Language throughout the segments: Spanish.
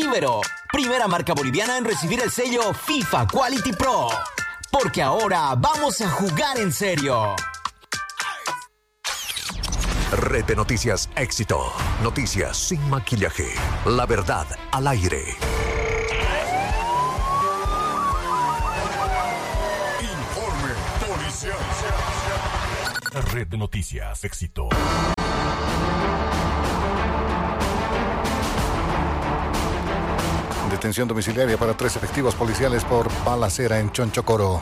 Libero, primera marca boliviana en recibir el sello FIFA Quality Pro. Porque ahora vamos a jugar en serio. Red de Noticias Éxito. Noticias sin maquillaje. La verdad al aire. Informe policial. Red de Noticias Éxito. Detención domiciliaria para 3 efectivos policiales por balacera en Chonchocoro.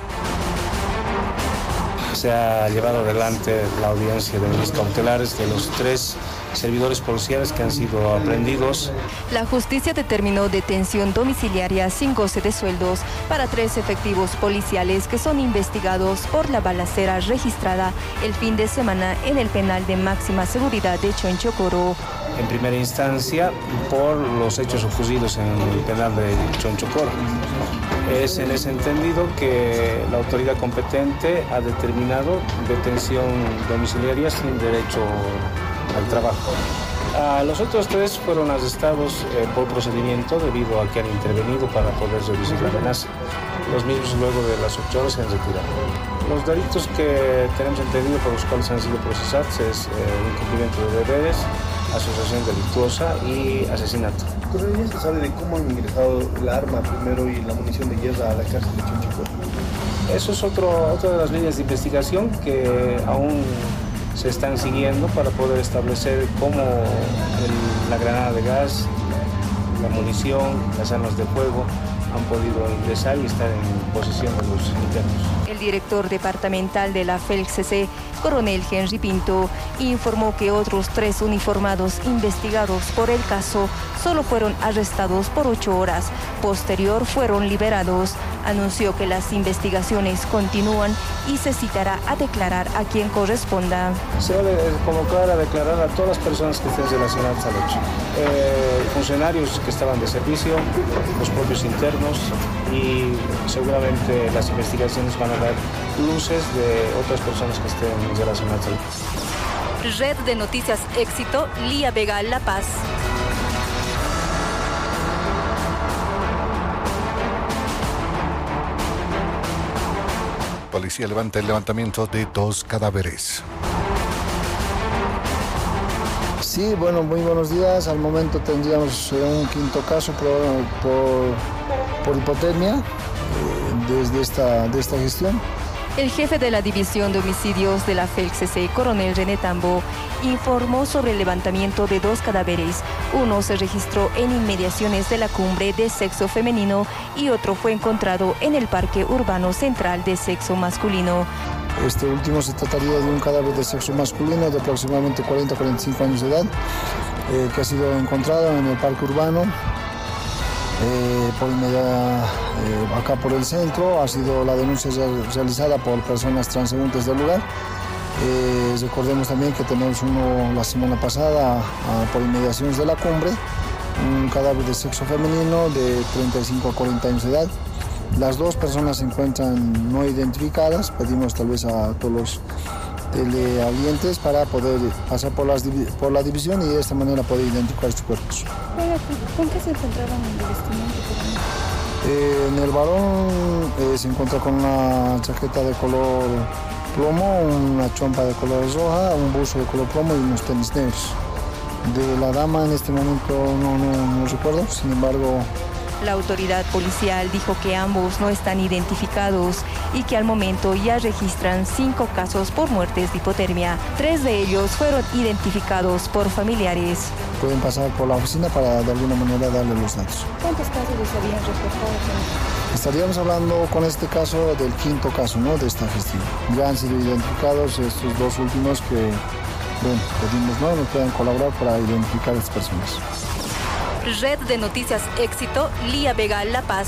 Se ha llevado adelante la audiencia de medidas cautelares de los 3 servidores policiales que han sido aprehendidos. La justicia determinó detención domiciliaria sin goce de sueldos para 3 efectivos policiales que son investigados por la balacera registrada el fin de semana en el penal de máxima seguridad de Chonchocoro. En primera instancia, por los hechos ocurridos en el penal de Chonchocoro. Es en ese entendido que la autoridad competente ha determinado detención domiciliaria sin derecho al trabajo. Los otros 3 fueron arrestados por procedimiento debido a que han intervenido para poder reducir la amenaza. Los mismos luego de las 8 horas se han retirado. Los delitos que tenemos entendido por los cuales han sido procesados es incumplimiento de deberes, asociación delictuosa y asesinato. ¿Todavía se sabe de cómo han ingresado el arma primero y la munición de guerra a la cárcel de Chonchocoro? Eso es otra de las líneas de investigación que aún se están siguiendo para poder establecer cómo la granada de gas, la munición, las armas de fuego han podido ingresar y estar en posesión de los internos. El director departamental de la FELCC, coronel Henry Pinto, informó que otros 3 uniformados investigados por el caso solo fueron arrestados por 8 horas. Posterior fueron liberados. Anunció que las investigaciones continúan y se citará a declarar a quien corresponda. Se va a convocar a declarar a todas las personas que estén relacionadas al hecho. Funcionarios que estaban de servicio, los propios internos y seguramente las investigaciones van a dar luces de otras personas que estén relacionadas al hecho. Red de Noticias Éxito, Lía Vega, La Paz. Policía levanta el levantamiento de 2 cadáveres. Sí, bueno, muy buenos días. Al momento tendríamos un 5.º caso por hipotermia desde esta gestión. El jefe de la División de Homicidios de la FELCC, coronel René Tambo, informó sobre el levantamiento de 2 cadáveres. Uno se registró en inmediaciones de la cumbre de sexo femenino y otro fue encontrado en el parque urbano central de sexo masculino. Este último se trataría de un cadáver de sexo masculino de aproximadamente 40-45 años de edad, que ha sido encontrado en el parque urbano. Acá por el centro ha sido la denuncia realizada por personas transeúntes del lugar. Recordemos también que tenemos uno la semana pasada por inmediaciones de la cumbre, un cadáver de sexo femenino de 35 a 40 años de edad. Las 2 personas se encuentran no identificadas. Pedimos tal vez a todos los teleaudientes para poder pasar por la división y de esta manera poder identificar sus cuerpos. ¿Con qué se encontraban en el vestimenta? En el varón se encuentra con una chaqueta de color plomo, una chompa de color roja, un buzo de color plomo y unos tenis negros. De la dama en este momento no recuerdo, sin embargo... La autoridad policial dijo que ambos no están identificados y que al momento ya registran 5 casos por muertes de hipotermia. 3 de ellos fueron identificados por familiares. Pueden pasar por la oficina para de alguna manera darle los datos. ¿Cuántos casos les habían reportado? Estaríamos hablando con este caso del 5.º caso, ¿no?, de esta gestión. Ya han sido identificados estos 2 últimos que, bueno, pedimos nos puedan colaborar para identificar a estas personas. Red de Noticias Éxito, Lía Vega, La Paz.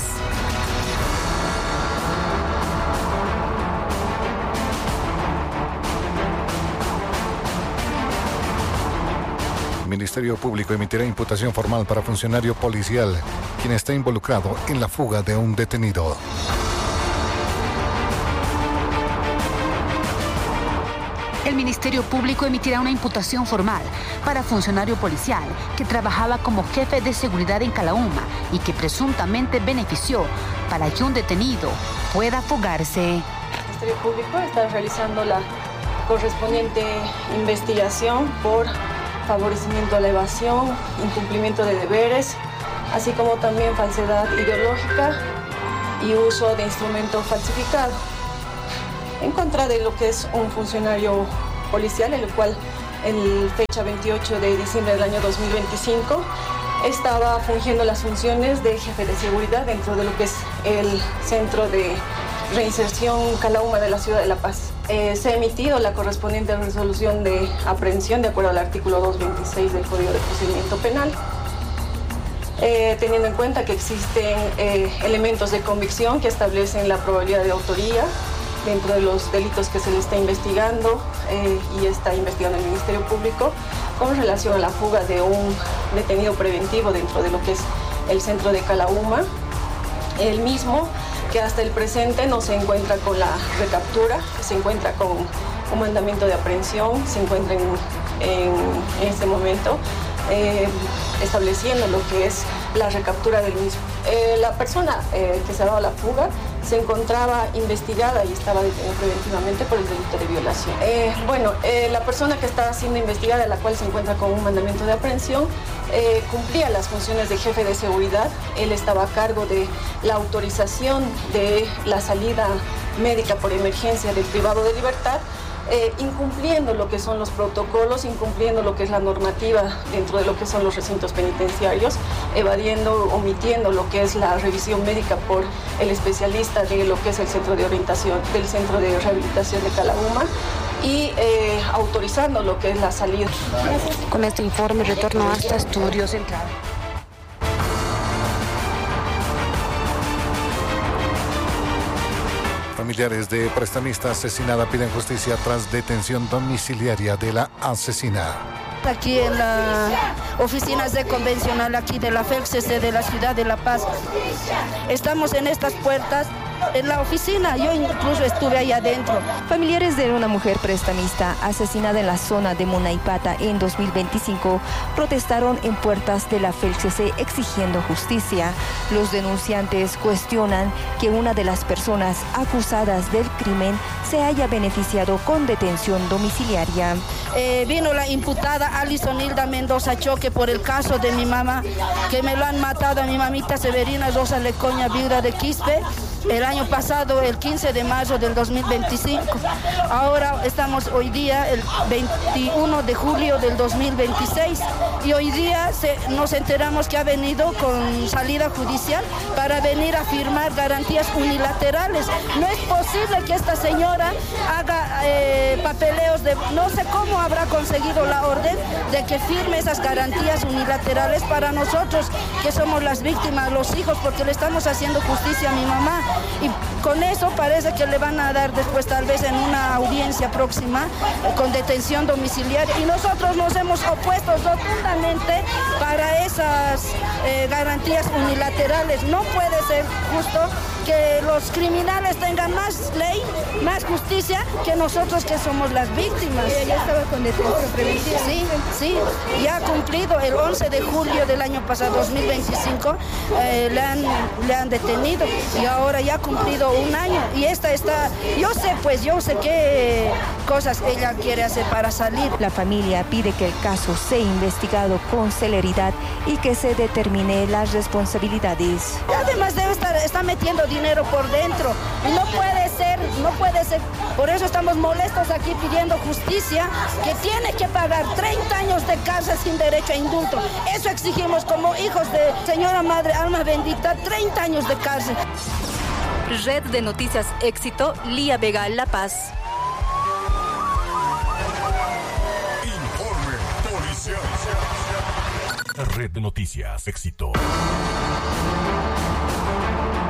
El Ministerio Público emitirá imputación formal para funcionario policial, quien está involucrado en la fuga de un detenido. El el Ministerio Público emitirá una imputación formal para funcionario policial que trabajaba como jefe de seguridad en Calauma y que presuntamente benefició para que un detenido pueda fugarse. El Ministerio Público está realizando la correspondiente investigación por favorecimiento a la evasión, incumplimiento de deberes, así como también falsedad ideológica y uso de instrumento falsificado en contra de lo que es un funcionario policial, el cual en fecha 28 de diciembre del año 2025 estaba fungiendo las funciones de jefe de seguridad dentro de lo que es el Centro de Reinserción Calauma de la ciudad de La Paz. Se ha emitido la correspondiente resolución de aprehensión de acuerdo al artículo 226 del Código de Procedimiento Penal, teniendo en cuenta que existen elementos de convicción que establecen la probabilidad de autoría dentro de los delitos que se le está investigando y está investigando el Ministerio Público con relación a la fuga de un detenido preventivo dentro de lo que es el centro de Calauma. El mismo que hasta el presente no se encuentra con la recaptura, se encuentra con un mandamiento de aprehensión, se encuentra en este momento estableciendo lo que es la recaptura del mismo. La persona que se ha dado la fuga se encontraba investigada y estaba detenida preventivamente por el delito de violación. La persona que está siendo investigada, la cual se encuentra con un mandamiento de aprehensión, cumplía las funciones de jefe de seguridad. Él estaba a cargo de la autorización de la salida médica por emergencia del privado de libertad, incumpliendo lo que son los protocolos, incumpliendo lo que es la normativa dentro de lo que son los recintos penitenciarios, evadiendo, omitiendo lo que es la revisión médica por el especialista de lo que es el centro de orientación, del centro de rehabilitación de Calauma, y autorizando lo que es la salida. Con este informe retorno hasta Estudios Central. Familiares de prestamista asesinada piden justicia tras detención domiciliaria de la asesina. Aquí en las oficinas de convencional aquí de la FELCC de la ciudad de La Paz. Estamos en estas puertas, en la oficina, yo incluso estuve ahí adentro. Familiares de una mujer prestamista asesinada en la zona de Monaipata en 2025 protestaron en puertas de la FELCC exigiendo justicia. Los denunciantes cuestionan que una de las personas acusadas del crimen se haya beneficiado con detención domiciliaria. Vino la imputada Alison Hilda Mendoza Choque por el caso de mi mamá, que me lo han matado a mi mamita Severina Rosa Lecoña, viuda de Quispe, el año pasado, el 15 de mayo del 2025. Ahora estamos hoy día, el 21 de julio del 2026, y hoy día nos enteramos que ha venido con salida judicial para venir a firmar garantías unilaterales. No es posible que esta señora haga papeleos de... No sé cómo habrá conseguido la orden de que firme esas garantías unilaterales para nosotros, que somos las víctimas, los hijos, porque le estamos haciendo justicia a mi mamá. Y con eso parece que le van a dar después, tal vez en una audiencia próxima, con detención domiciliaria. Y nosotros nos hemos opuesto rotundamente para esas garantías unilaterales. No puede ser justo que los criminales tengan más ley, más justicia que nosotros, que somos las víctimas. ¿Ella estaba con detención preventiva? Sí, ya ha cumplido el 11 de julio del año pasado, 2025, le han detenido y ahora ya ha cumplido un año. Y esta está, yo sé qué cosas ella quiere hacer para salir. La familia pide que el caso sea investigado con celeridad y que se determine las responsabilidades. Y además está metiendo dinero por dentro. Y no puede ser. Por eso estamos molestos aquí pidiendo justicia, que tiene que pagar 30 años de cárcel sin derecho a indulto. Eso exigimos como hijos de Señora Madre Alma Bendita, 30 años de cárcel. Red de Noticias Éxito, Lía Vega, La Paz. Informe policial. Red de Noticias Éxito.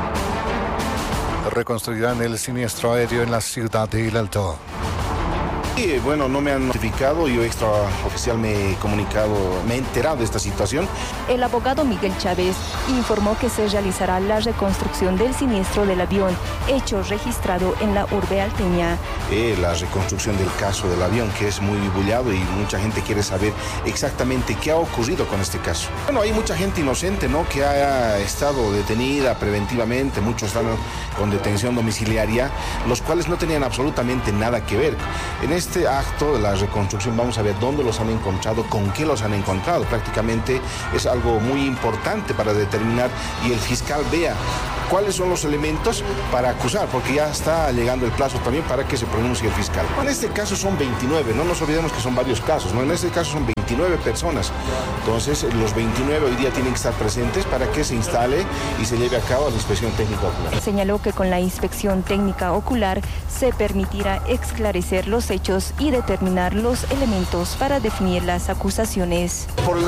Reconstruirán el siniestro aéreo en la ciudad de El Alto. Y bueno, no me han notificado, yo extraoficial me he comunicado, me he enterado de esta situación. El abogado Miguel Chávez informó que se realizará la reconstrucción del siniestro del avión, hecho registrado en la urbe alteña. La reconstrucción del caso del avión, que es muy bullado y mucha gente quiere saber exactamente qué ha ocurrido con este caso. Bueno, hay mucha gente inocente, ¿no?, que ha estado detenida preventivamente, muchos están con detención domiciliaria, los cuales no tenían absolutamente nada que ver. En este acto de la reconstrucción vamos a ver dónde los han encontrado, con qué los han encontrado. Prácticamente es algo muy importante para determinar y el fiscal vea cuáles son los elementos para acusar, porque ya está llegando el plazo también para que se pronuncie el fiscal. En este caso son 29, no nos olvidemos que son varios casos, ¿no? En este caso son 29 personas. Entonces, los 29 hoy día tienen que estar presentes para que se instale y se lleve a cabo la inspección técnica ocular. Señaló que con la inspección técnica ocular se permitirá esclarecer los hechos y determinar los elementos para definir las acusaciones.